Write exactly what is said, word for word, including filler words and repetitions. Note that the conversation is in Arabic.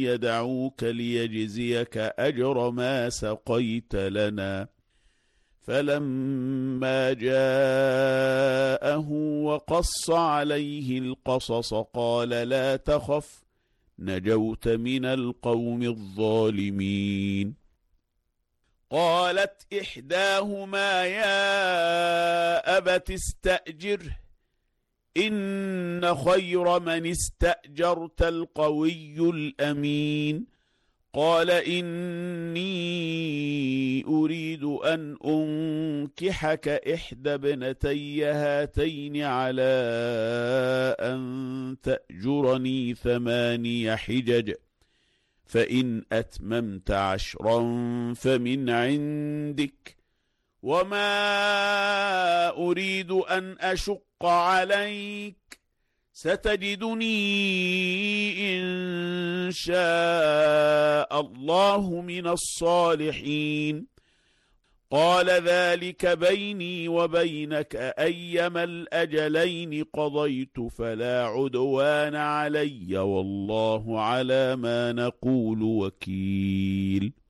يدعوك ليجزيك أجر ما سقيت لنا. فلما جاءه وقص عليه القصص قال لا تخف نجوت من القوم الظالمين. قالت إحداهما يا أبت استأجره إن خير من استأجرت القوي الأمين. قال إني أريد أن أنكحك إحدى ابنتي هاتين على أن تأجرني ثماني حجج فإن أتممت عشرا فمن عندك وما أريد أن أشق عليك ستجدني إن شاء الله من الصالحين. قال ذلك بيني وبينك أيما الأجلين قضيت فلا عدوان علي والله على ما نقول وكيل.